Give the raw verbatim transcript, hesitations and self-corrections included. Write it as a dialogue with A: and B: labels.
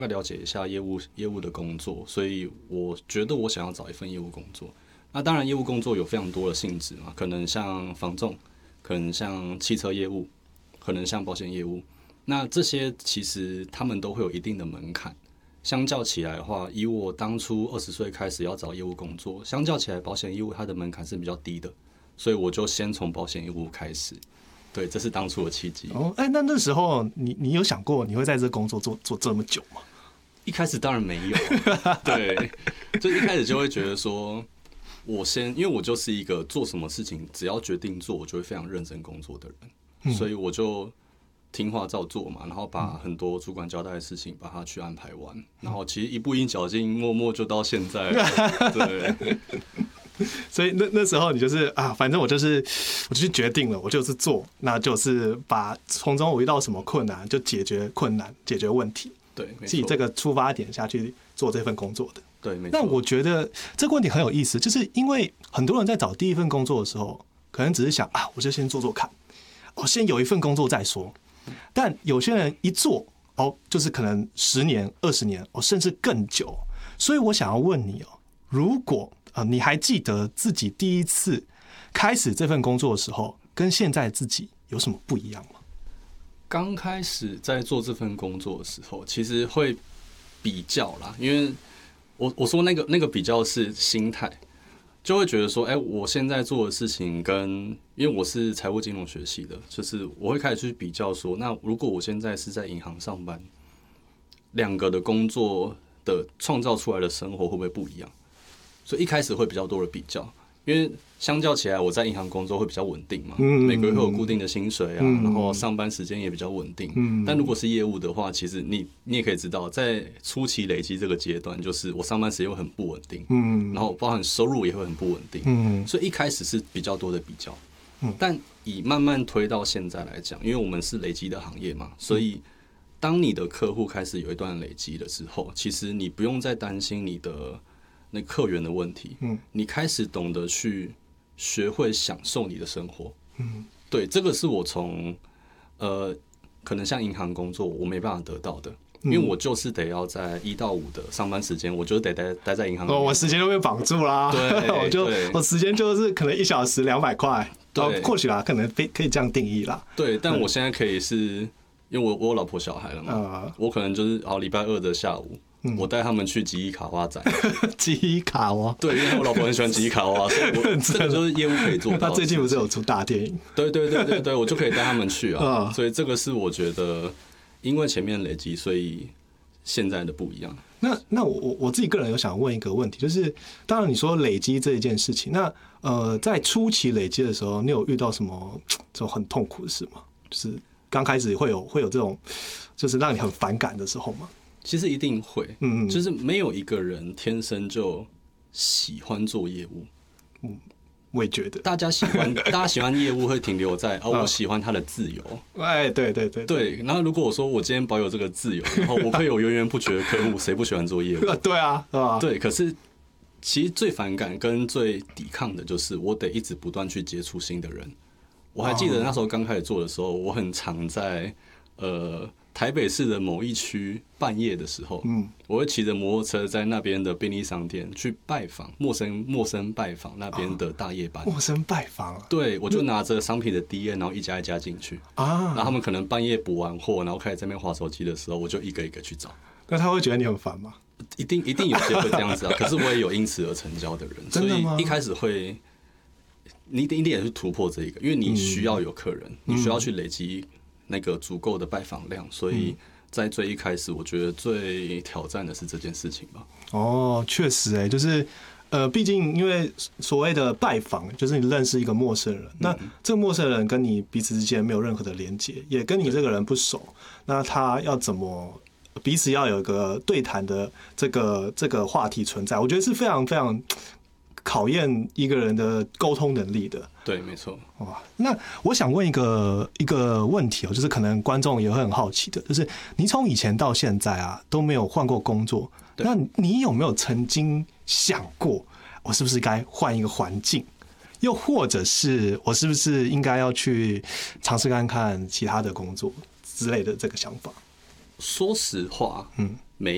A: 概了解一下业务业务的工作，所以我觉得我想要找一份业务工作。那当然，业务工作有非常多的性质嘛，可能像房仲，可能像汽车业务，可能像保险业务。那这些其实他们都会有一定的门槛。相较起来的话，以我当初二十岁开始要找业务工作，相较起来，保险业务它的门槛是比较低的，所以我就先从保险业务开始。对，这是当初的契机。
B: 哦，哎，那那时候你你有想过你会在这工作做做这么久吗？
A: 一开始当然没有，对，就一开始就会觉得说，我先，因为我就是一个做什么事情只要决定做，我就会非常认真工作的人，嗯、所以我就听话照做嘛，然后把很多主管交代的事情把它去安排完，嗯、然后其实一步一脚印，默默就到现在了，对。
B: 所以那那时候你就是啊，反正我就是我就是决定了，我就是做，那就是把从中我遇到什么困难就解决困难，解决问题。
A: 对，
B: 是以这个出发点下去做这份工作的。
A: 对，没错。
B: 那我觉得这个问题很有意思，就是因为很多人在找第一份工作的时候，可能只是想啊，我就先做做看，我先有一份工作再说。但有些人一做哦，就是可能十年、二十年，哦，甚至更久。所以我想要问你哦，如果啊，你还记得自己第一次开始这份工作的时候，跟现在自己有什么不一样吗？
A: 刚开始在做这份工作的时候，其实会比较啦，因为我我说那个那个比较是心态，就会觉得说，哎、欸，我现在做的事情跟，因为我是财务金融学系的，就是我会开始去比较说，那如果我现在是在银行上班，两个的工作的创造出来的生活会不会不一样？所以一开始会比较多的比较，因为相较起来，我在银行工作会比较稳定嘛，嗯、每个月会有固定的薪水啊，嗯、然后上班时间也比较稳定。嗯、但如果是业务的话，其实你你也可以知道，在初期累积这个阶段，就是我上班时间会很不稳定，嗯、然后包含收入也会很不稳定，嗯、所以一开始是比较多的比较。嗯、但以慢慢推到现在来讲，因为我们是累积的行业嘛，所以当你的客户开始有一段累积了之后，其实你不用再担心你的那客源的问题，嗯，你开始懂得去学会享受你的生活，嗯，对，这个是我从呃，可能像银行工作我没办法得到的，因为我就是得要在一到五的上班时间，我就得待待在银行里面。
B: 哦，我时间都被绑住啦，对，我就我时间就是可能一小时两百块，对，或许啦，可能可以这样定义啦。
A: 对，但我现在可以是因为我我有老婆小孩了嘛，嗯、我可能就是好礼拜二的下午。嗯、我带他们去吉伊卡哇展，
B: 吉伊卡哇，
A: 对，因为我老婆很喜欢吉伊卡哇，所以我这个就是业务可以做到。
B: 他最近不是有出大电影？
A: 对对对对对，我就可以带他们去啊，嗯、所以这个是我觉得，因为前面累积，所以现在的不一样。
B: 那那我我自己个人有想问一个问题，就是当然你说累积这一件事情，那呃在初期累积的时候，你有遇到什么这种很痛苦的事吗？就是刚开始会有会有这种就是让你很反感的时候吗？
A: 其实一定会，嗯，就是没有一个人天生就喜欢做业务，
B: 嗯，我也觉得，
A: 大家喜欢，大家喜欢业务会停留在哦，我喜欢他的自由，
B: 哎，对对对
A: 对。然后如果我说我今天保有这个自由，然后我可以有源源不绝的客户，谁不喜欢做业务？
B: 对啊，对吧？
A: 对，可是其实最反感跟最抵抗的就是我得一直不断去接触新的人。我还记得那时候刚开始做的时候，我很常在呃。台北市的某一区半夜的时候，嗯，我会骑着摩托车在那边的便利商店去拜访陌生陌生拜访那边的大夜班。
B: 陌生拜访啊？
A: 对，我就拿着商品的 D N， 然后一家一家进去啊。然后他们可能半夜补完货，然后开始在那边滑手机的时候，我就一个一个去找。
B: 那他会觉得你很烦吗？
A: 一定一定有些会这样子啊。可是我也有因此而成交的人，所以一开始会，你一定也是突破这一个，因为你需要有客人，嗯、你需要去累积那个足够的拜访量，所以在最一开始，我觉得最挑战的是这件事情吧。
B: 哦，确实，哎，就是呃，毕竟因为所谓的拜访，就是你认识一个陌生人，嗯、那这个陌生人跟你彼此之间没有任何的连结，也跟你这个人不熟，那他要怎么彼此要有一个对谈的这个这个话题存在，我觉得是非常非常考验一个人的沟通能力的。
A: 对，没错。
B: 哇，那我想问一个一个问题哦，就是可能观众也会很好奇的，就是你从以前到现在啊都没有换过工作，那你有没有曾经想过，我是不是该换一个环境，又或者是我是不是应该要去尝试看看其他的工作之类的这个想法？
A: 说实话，嗯，